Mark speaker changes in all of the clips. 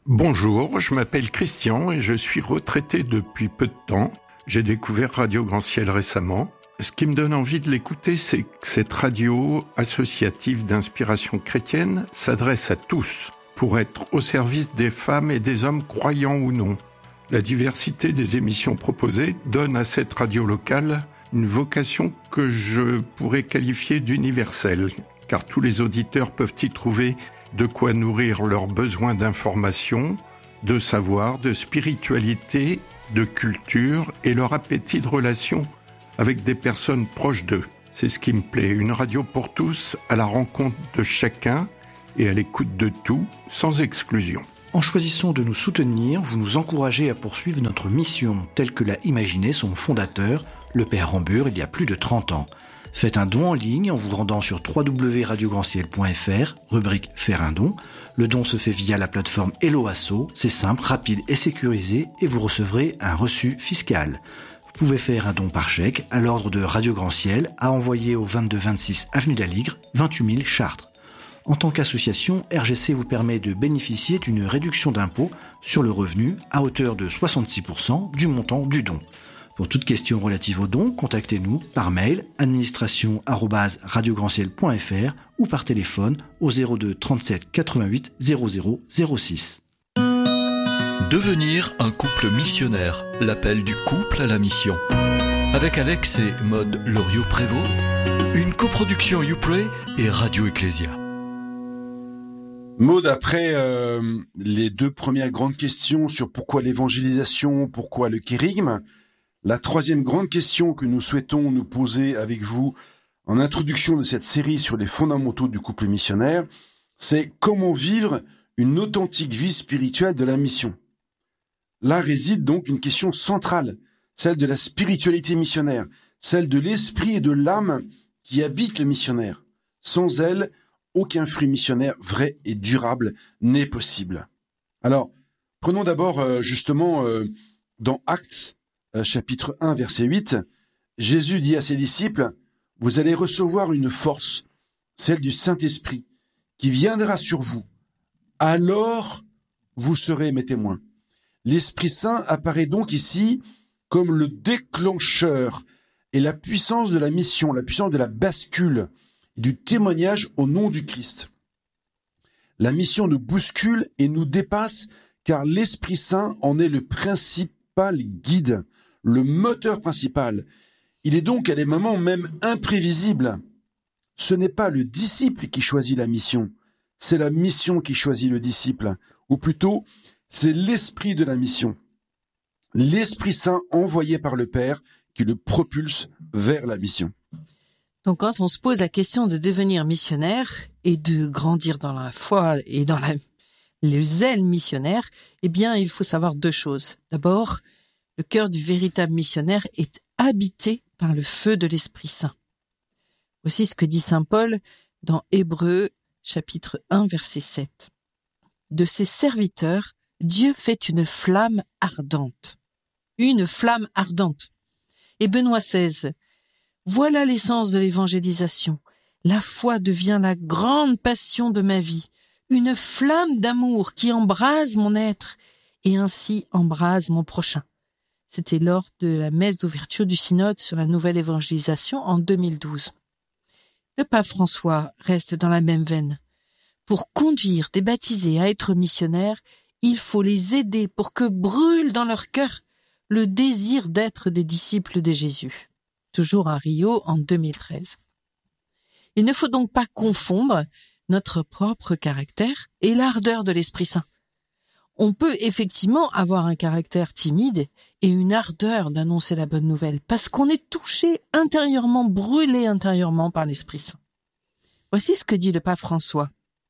Speaker 1: Bonjour, je m'appelle Christian et je suis retraité depuis peu de temps. J'ai découvert Radio Grand Ciel récemment. Ce qui me donne envie de l'écouter, c'est que cette radio associative d'inspiration chrétienne s'adresse à tous pour être au service des femmes et des hommes croyants ou non. La diversité des émissions proposées donne à cette radio locale une vocation que je pourrais qualifier d'universelle, car tous les auditeurs peuvent y trouver de quoi nourrir leurs besoins d'information, de savoir, de spiritualité, de culture et leur appétit de relation avec des personnes proches d'eux. C'est ce qui me plaît, une radio pour tous, à la rencontre de chacun et à l'écoute de tout, sans exclusion.
Speaker 2: En choisissant de nous soutenir, vous nous encouragez à poursuivre notre mission telle que l'a imaginé son fondateur, le Père Rambure, il y a plus de 30 ans. Faites un don en ligne en vous rendant sur www.radiograndciel.fr, rubrique « Faire un don ». Le don se fait via la plateforme Hello Asso. C'est simple, rapide et sécurisé et vous recevrez un reçu fiscal. Vous pouvez faire un don par chèque à l'ordre de Radio Grand Ciel à envoyer au 2226 avenue d'Aligre, 28 000 Chartres. En tant qu'association, RGC vous permet de bénéficier d'une réduction d'impôt sur le revenu à hauteur de 66% du montant du don. Pour toute question relative au don, contactez-nous par mail administration@radiograndciel.fr ou par téléphone au 02 37 88 00 06.
Speaker 3: Devenir un couple missionnaire, l'appel du couple à la mission. Avec Alex et Maude Loriot-Prévost, une coproduction YouPray et Radio Ecclésia.
Speaker 4: Maude, après les deux premières grandes questions sur pourquoi l'évangélisation, pourquoi le kérygme, la troisième grande question que nous souhaitons nous poser avec vous en introduction de cette série sur les fondamentaux du couple missionnaire, c'est comment vivre une authentique vie spirituelle de la mission. Là réside donc une question centrale, celle de la spiritualité missionnaire, celle de l'esprit et de l'âme qui habitent le missionnaire. Sans elle, aucun fruit missionnaire vrai et durable n'est possible. Alors, prenons d'abord justement dans Actes, chapitre 1, verset 8, Jésus dit à ses disciples, « Vous allez recevoir une force, celle du Saint-Esprit, qui viendra sur vous. Alors, vous serez mes témoins. » L'Esprit Saint apparaît donc ici comme le déclencheur et la puissance de la mission, la puissance de la bascule et du témoignage au nom du Christ. La mission nous bouscule et nous dépasse car l'Esprit Saint en est le principal guide, le moteur principal. Il est donc à des moments même imprévisibles. Ce n'est pas le disciple qui choisit la mission, c'est la mission qui choisit le disciple, ou plutôt, c'est l'esprit de la mission. L'Esprit Saint envoyé par le Père qui le propulse vers la mission.
Speaker 5: Donc quand on se pose la question de devenir missionnaire et de grandir dans la foi et dans le zèle missionnaire, eh bien il faut savoir deux choses. D'abord, le cœur du véritable missionnaire est habité par le feu de l'Esprit Saint. Voici ce que dit saint Paul dans Hébreux, chapitre 1, verset 7. De ses serviteurs, Dieu fait une flamme ardente. Une flamme ardente. Et Benoît XVI, voilà l'essence de l'évangélisation. La foi devient la grande passion de ma vie, une flamme d'amour qui embrase mon être et ainsi embrase mon prochain. C'était lors de la messe d'ouverture du synode sur la nouvelle évangélisation en 2012. Le pape François reste dans la même veine. Pour conduire des baptisés à être missionnaires, il faut les aider pour que brûle dans leur cœur le désir d'être des disciples de Jésus. Toujours à Rio en 2013. Il ne faut donc pas confondre notre propre caractère et l'ardeur de l'Esprit Saint. On peut effectivement avoir un caractère timide et une ardeur d'annoncer la bonne nouvelle parce qu'on est touché intérieurement, brûlé intérieurement par l'Esprit Saint. Voici ce que dit le pape François.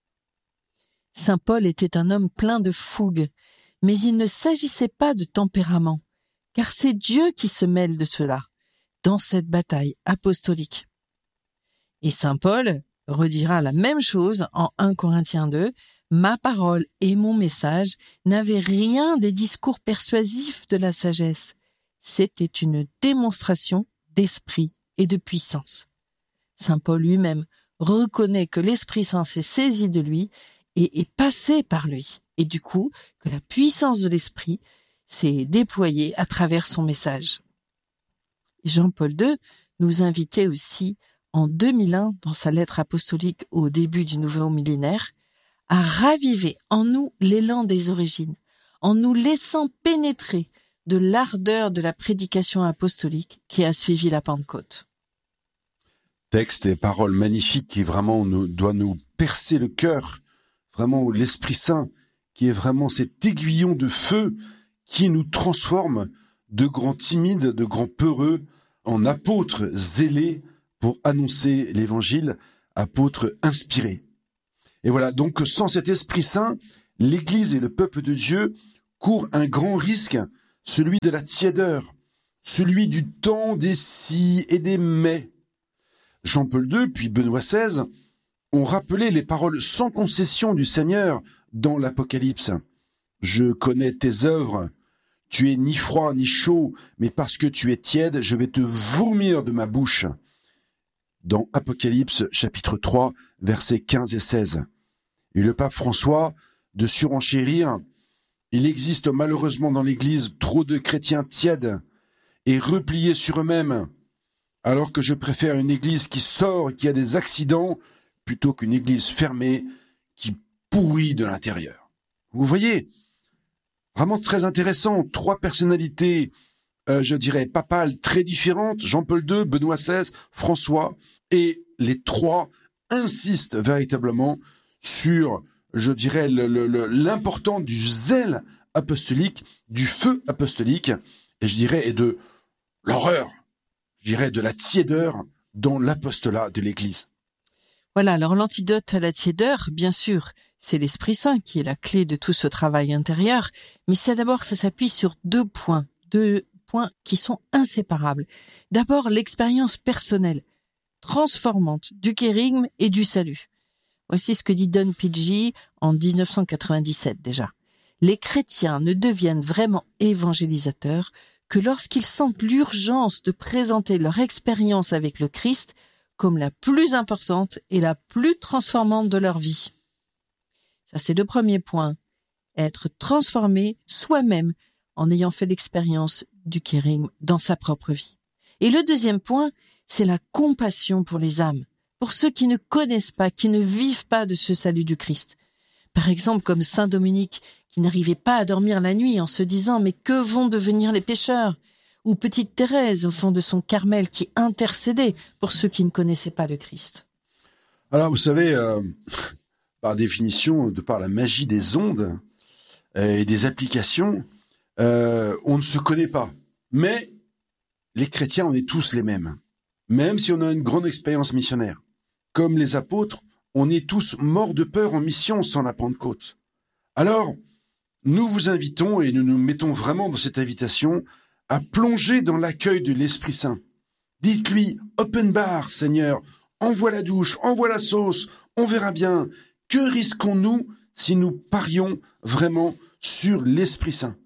Speaker 5: Saint Paul était un homme plein de fougue, mais il ne s'agissait pas de tempérament, car c'est Dieu qui se mêle de cela, dans cette bataille apostolique. Et saint Paul redira la même chose en 1 Corinthiens 2, « Ma parole et mon message n'avaient rien des discours persuasifs de la sagesse. C'était une démonstration d'esprit et de puissance. » Saint Paul lui-même reconnaît que l'Esprit Saint s'est saisi de lui est passé par lui. Et du coup, que la puissance de l'Esprit s'est déployée à travers son message. Jean-Paul II nous invitait aussi, en 2001, dans sa lettre apostolique au début du nouveau millénaire, à raviver en nous l'élan des origines, en nous laissant pénétrer de l'ardeur de la prédication apostolique qui a suivi la Pentecôte.
Speaker 4: Texte et paroles magnifiques qui vraiment doit nous percer le cœur, vraiment l'Esprit Saint qui est vraiment cet aiguillon de feu qui nous transforme de grands timides, de grands peureux en apôtres zélés pour annoncer l'Évangile, apôtres inspirés. Et voilà, donc sans cet Esprit Saint, l'Église et le peuple de Dieu courent un grand risque, celui de la tiédeur, celui du temps des si et des mais. Jean-Paul II, puis Benoît XVI, ont rappelé les paroles sans concession du Seigneur dans l'Apocalypse. « Je connais tes œuvres, tu es ni froid ni chaud, mais parce que tu es tiède, je vais te vomir de ma bouche. » Dans Apocalypse chapitre 3, versets 15 et 16. Et le pape François, de surenchérir, il existe malheureusement dans l'Église trop de chrétiens tièdes et repliés sur eux-mêmes, alors que je préfère une Église qui sort et qui a des accidents plutôt qu'une Église fermée qui pourrit de l'intérieur. Vous voyez, vraiment très intéressant, 3 personnalités, je dirais papales très différentes, Jean-Paul II, Benoît XVI, François, et les 3 insistent véritablement sur, je dirais, l'importance du zèle apostolique, du feu apostolique, et je dirais, et de l'horreur, je dirais, de la tiédeur dans l'apostolat de l'Église.
Speaker 5: Voilà, alors l'antidote à la tiédeur, bien sûr, c'est l'Esprit Saint qui est la clé de tout ce travail intérieur, mais ça s'appuie sur 2 points qui sont inséparables. D'abord, l'expérience personnelle, transformante du kérygme et du salut. Voici ce que dit Don Pidgey en 1997 déjà. Les chrétiens ne deviennent vraiment évangélisateurs que lorsqu'ils sentent l'urgence de présenter leur expérience avec le Christ comme la plus importante et la plus transformante de leur vie. Ça, c'est le premier point. Être transformé soi-même en ayant fait l'expérience du kérygme dans sa propre vie. Et le deuxième point, c'est la compassion pour les âmes, pour ceux qui ne connaissent pas, qui ne vivent pas de ce salut du Christ. Par exemple, comme Saint Dominique, qui n'arrivait pas à dormir la nuit en se disant « Mais que vont devenir les pécheurs ?» Ou petite Thérèse, au fond de son Carmel, qui intercédait pour ceux qui ne connaissaient pas le Christ.
Speaker 4: Alors, vous savez, par définition, de par la magie des ondes et des applications, on ne se connaît pas. Mais les chrétiens, on est tous les mêmes. Même si on a une grande expérience missionnaire. Comme les apôtres, on est tous morts de peur en mission sans la Pentecôte. Alors, nous vous invitons, et nous nous mettons vraiment dans cette invitation, à plonger dans l'accueil de l'Esprit Saint. Dites-lui, open bar, Seigneur, envoie la douche, envoie la sauce, on verra bien. Que risquons-nous si nous parions vraiment sur l'Esprit Saint?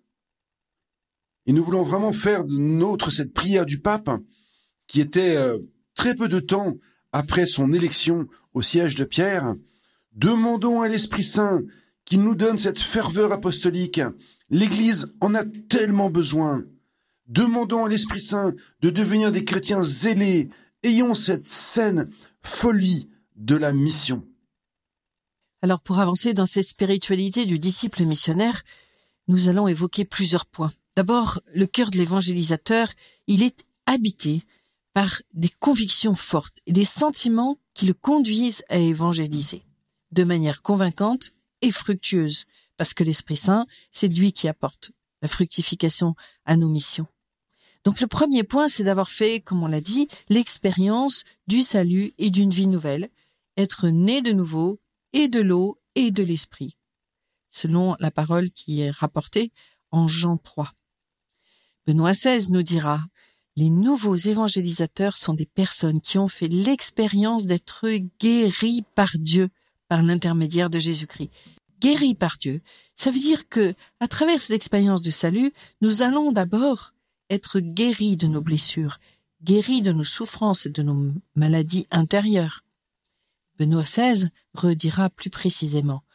Speaker 4: Et nous voulons vraiment faire de nôtre cette prière du pape, qui était très peu de temps après son élection au siège de Pierre. Demandons à l'Esprit Saint qu'il nous donne cette ferveur apostolique. L'Église en a tellement besoin. Demandons à l'Esprit Saint de devenir des chrétiens zélés. Ayons cette saine folie de la mission.
Speaker 5: Alors, pour avancer dans cette spiritualité du disciple missionnaire, nous allons évoquer plusieurs points. D'abord, le cœur de l'évangélisateur, il est habité par des convictions fortes et des sentiments qui le conduisent à évangéliser de manière convaincante et fructueuse, parce que l'Esprit Saint, c'est lui qui apporte la fructification à nos missions. Donc le premier point, c'est d'avoir fait, comme on l'a dit, l'expérience du salut et d'une vie nouvelle, être né de nouveau et de l'eau et de l'esprit, selon la parole qui est rapportée en Jean 3. Benoît XVI nous dira: les nouveaux évangélisateurs sont des personnes qui ont fait l'expérience d'être guéris par Dieu, par l'intermédiaire de Jésus-Christ. Guéris par Dieu, ça veut dire que, à travers cette expérience de salut, nous allons d'abord être guéris de nos blessures, guéris de nos souffrances et de nos maladies intérieures. Benoît XVI redira plus précisément: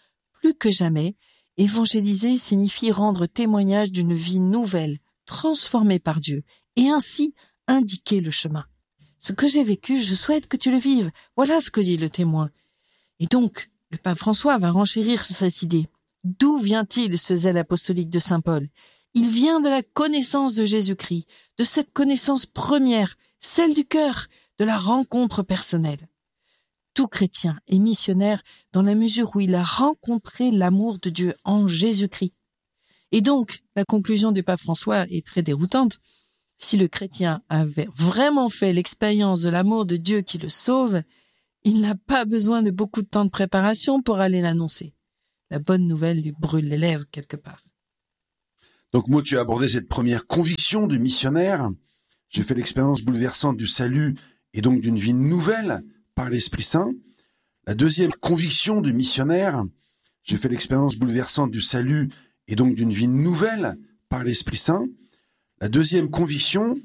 Speaker 5: plus que jamais, évangéliser signifie rendre témoignage d'une vie nouvelle, transformée par Dieu, et ainsi indiquer le chemin. Ce que j'ai vécu, je souhaite que tu le vives. Voilà ce que dit le témoin. Et donc, le pape François va renchérir sur cette idée. D'où vient-il ce zèle apostolique de saint Paul ? Il vient de la connaissance de Jésus-Christ, de cette connaissance première, celle du cœur, de la rencontre personnelle. Tout chrétien est missionnaire dans la mesure où il a rencontré l'amour de Dieu en Jésus-Christ. Et donc, la conclusion du pape François est très déroutante. Si le chrétien avait vraiment fait l'expérience de l'amour de Dieu qui le sauve, il n'a pas besoin de beaucoup de temps de préparation pour aller l'annoncer. La bonne nouvelle lui brûle les lèvres quelque part.
Speaker 4: Donc Maud, tu as abordé cette première conviction du missionnaire. J'ai fait l'expérience bouleversante du salut et donc d'une vie nouvelle par l'Esprit Saint. La deuxième conviction du missionnaire, j'ai fait l'expérience bouleversante du salut et donc d'une vie nouvelle par l'Esprit Saint. La deuxième conviction,